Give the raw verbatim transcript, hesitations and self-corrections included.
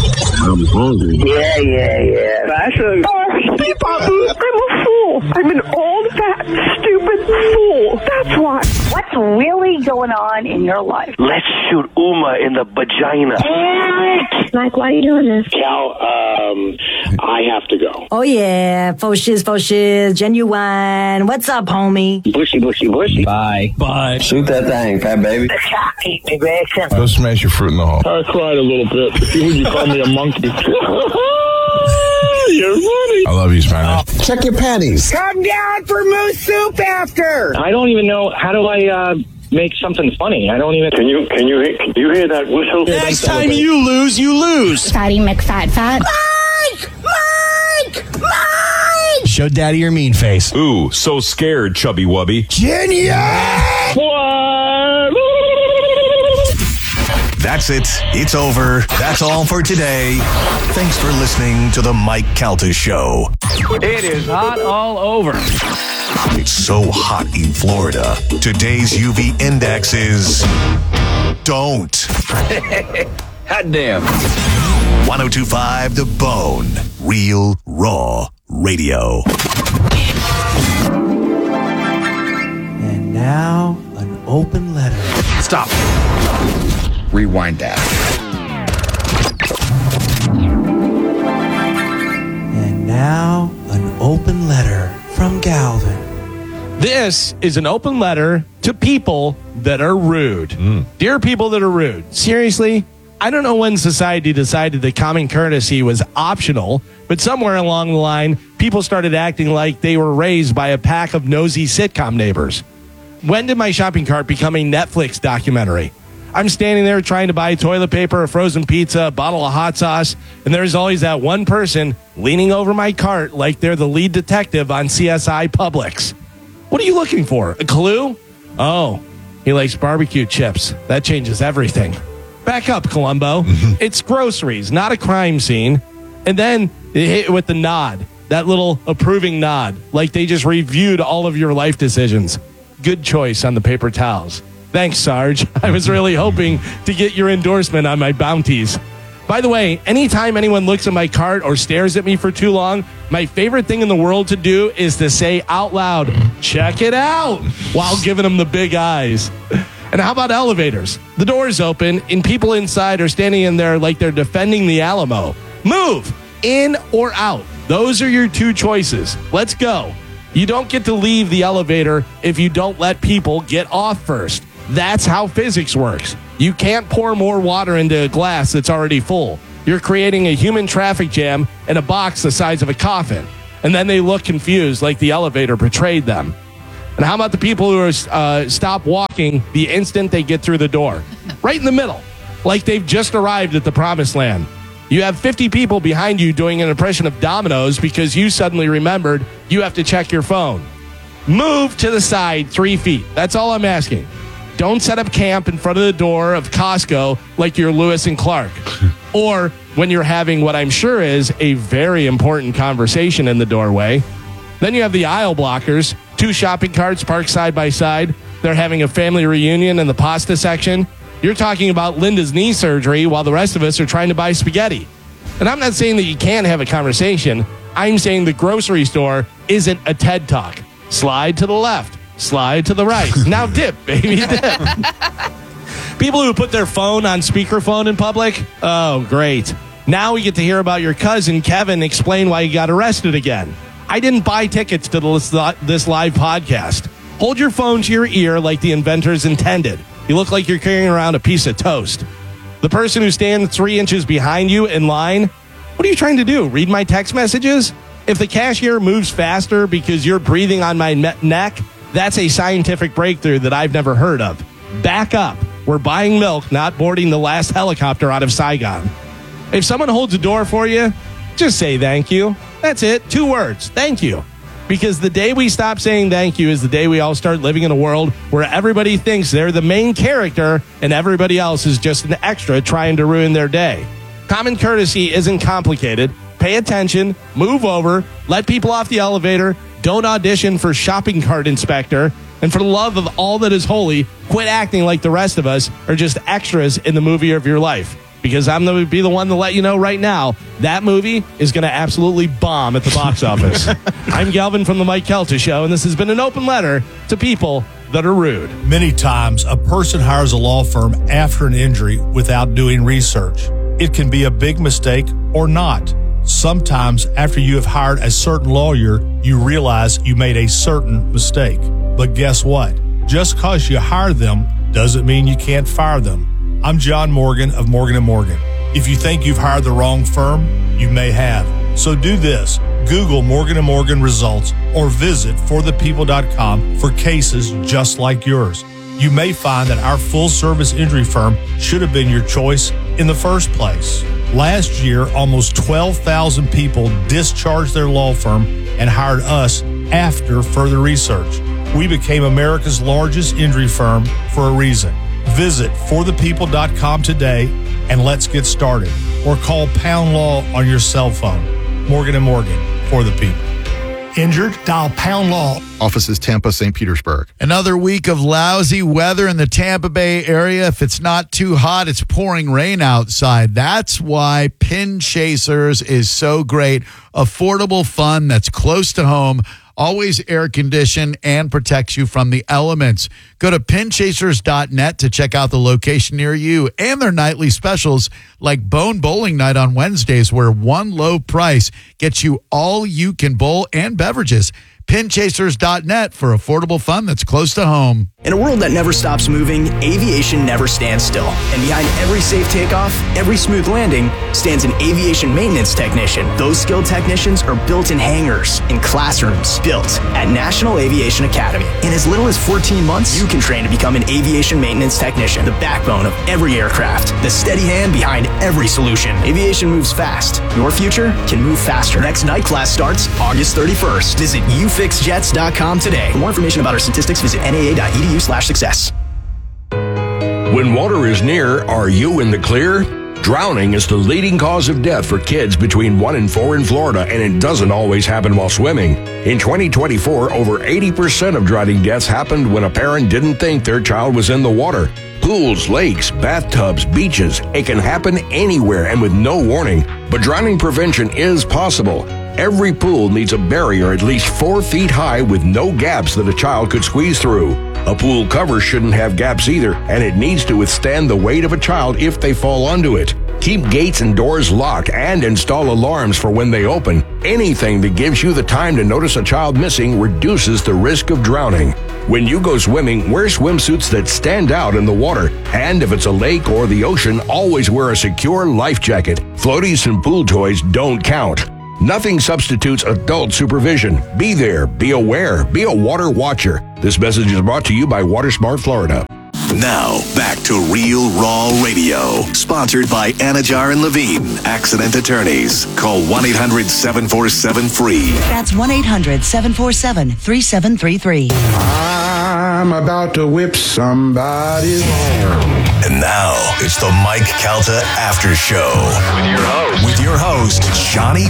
I'm hungry. Yeah, yeah, yeah. That's a... Oh, Steve Babu, I'm a fool. I'm an old, fat, stupid fool. That's why. What's really going on in your life? Let's shoot Uma in the vagina. Mike, why are you doing this? Cal, um, I have to go. Oh, yeah. Faux shiz, faux shiz, genuine. What's up, homie? Bushy, bushy, bushy. Bye. Bye. Shoot that thing, fat baby. Eat me, Grayson. Go smash your fruit in the hole. I cried a little bit. Would you call me a monkey? You're funny. I love you, Spanish. Check your panties. Come down for moose soup after. I don't even know, how do I uh, make something funny? I don't even... Can you, can you, can you hear that whistle? Next time you lose, you lose. Fatty McFat Fat. Mike! Mike! Mike! Show daddy your mean face. Ooh, so scared, chubby wubby. Genius! What? That's it. It's over. That's all for today. Thanks for listening to the Mike Calta Show. It is hot all over. It's so hot in Florida. Today's U V index is... Don't. Hot damn. one oh two point five The Bone. Real, raw radio. And now, an open letter. Stop. Rewind that. And now, an open letter from Galvin. This is an open letter to people that are rude. Mm. Dear people that are rude, seriously, I don't know when society decided that common courtesy was optional, but somewhere along the line, people started acting like they were raised by a pack of nosy sitcom neighbors. When did my shopping cart become a Netflix documentary? I'm standing there trying to buy toilet paper, a frozen pizza, a bottle of hot sauce, and there's always that one person leaning over my cart like they're the lead detective on C S I Publix. What are you looking for? A clue? Oh, he likes barbecue chips. That changes everything. Back up, Columbo. It's groceries, not a crime scene. And then it hit with the nod, that little approving nod, like they just reviewed all of your life decisions. Good choice on the paper towels. Thanks, Sarge. I was really hoping to get your endorsement on my bounties. By the way, anytime anyone looks at my cart or stares at me for too long, my favorite thing in the world to do is to say out loud, check it out, while giving them the big eyes. And how about elevators? The door's open and people inside are standing in there like they're defending the Alamo. Move, in or out. Those are your two choices. Let's go. You don't get to leave the elevator if you don't let people get off first. That's how physics works. You can't pour more water into a glass that's already full. You're creating a human traffic jam in a box the size of a coffin. And then they look confused like the elevator betrayed them. And how about the people who are uh, stop walking the instant they get through the door? Right in the middle, like they've just arrived at the promised land. You have fifty people behind you doing an impression of dominoes because you suddenly remembered you have to check your phone. Move to the side three feet. That's all I'm asking. Don't set up camp in front of the door of Costco like you're Lewis and Clark. Or when you're having what I'm sure is a very important conversation in the doorway. Then you have the aisle blockers, two shopping carts parked side by side. They're having a family reunion in the pasta section. You're talking about Linda's knee surgery while the rest of us are trying to buy spaghetti. And I'm not saying that you can't have a conversation. I'm saying the grocery store isn't a TED Talk. Slide to the left. Slide to the right. Now dip, baby, dip. People who put their phone on speakerphone in public, oh, great. Now we get to hear about your cousin, Kevin, explain why he got arrested again. I didn't buy tickets to this, this live podcast. Hold your phone to your ear like the inventors intended. You look like you're carrying around a piece of toast. The person who stands three inches behind you in line, what are you trying to do? Read my text messages? If the cashier moves faster because you're breathing on my me- neck, that's a scientific breakthrough that I've never heard of. Back up. We're buying milk, not boarding the last helicopter out of Saigon. If someone holds a door for you, just say thank you. That's it. Two words. Thank you. Because the day we stop saying thank you is the day we all start living in a world where everybody thinks they're the main character and everybody else is just an extra trying to ruin their day. Common courtesy isn't complicated. Pay attention, move over, let people off the elevator, don't audition for shopping cart inspector, and for the love of all that is holy, quit acting like the rest of us are just extras in the movie of your life. because I'm going to be the one to let you know right now, that movie is going to absolutely bomb at the box office. I'm Galvin from the Mike Kelta Show, and this has been an open letter to people that are rude. Many times, a person hires a law firm after an injury without doing research. It can be a big mistake or not. Sometimes, after you have hired a certain lawyer, you realize you made a certain mistake. But guess what? Just because you hire them doesn't mean you can't fire them. I'm John Morgan of Morgan and Morgan. If you think you've hired the wrong firm, you may have. So do this. Google Morgan and Morgan results or visit for the people dot com for cases just like yours. You may find that our full-service injury firm should have been your choice in the first place. Last year, almost twelve thousand people discharged their law firm and hired us after further research. We became America's largest injury firm for a reason. Visit for the people dot com today and let's get started. Or call Pound Law on your cell phone. Morgan and Morgan, for the people. Injured? Dial Pound Law. Offices Tampa, Saint Petersburg. Another week of lousy weather in the Tampa Bay area. If it's not too hot, it's pouring rain outside. That's why Pin Chasers is so great. Affordable fun that's close to home, always air conditioned, and protects you from the elements. Go to pin chasers dot net to check out the location near you and their nightly specials like Bone Bowling Night on Wednesdays, where one low price gets you all you can bowl and beverages. pin chasers dot net for affordable fun that's close to home. In a world that never stops moving, aviation never stands still. And behind every safe takeoff, every smooth landing, stands an aviation maintenance technician. Those skilled technicians are built in hangars, in classrooms, built at National Aviation Academy. In as little as fourteen months, you can train to become an aviation maintenance technician, the backbone of every aircraft, the steady hand behind every solution. Aviation moves fast. Your future can move faster. Next night class starts August thirty-first. Visit u fix jets dot com today. For more information about our statistics, visit N A A dot E D U slash success. When water is near, are you in the clear? Drowning is the leading cause of death for kids between one and four in Florida, and it doesn't always happen while swimming. In twenty twenty-four, over eighty percent of drowning deaths happened when a parent didn't think their child was in the water. Pools, lakes, bathtubs, beaches, it can happen anywhere and with no warning. But drowning prevention is possible. Every pool needs a barrier at least four feet high with no gaps that a child could squeeze through. A pool cover shouldn't have gaps either, and it needs to withstand the weight of a child if they fall onto it. Keep gates and doors locked and install alarms for when they open. Anything that gives you the time to notice a child missing reduces the risk of drowning. When you go swimming, wear swimsuits that stand out in the water. And if it's a lake or the ocean, always wear a secure life jacket. Floaties and pool toys don't count. Nothing substitutes adult supervision. Be there, be aware, be a water watcher. This message is brought to you by WaterSmart Florida. Now, back to Real Raw Radio, sponsored by Anajar and Levine, accident attorneys. Call one eight hundred seven four seven free. That's one eight hundred seven four seven three seven three three. I'm about to whip somebody's hair. And now, it's the Mike Calta After Show. With your host. With your host, Johnny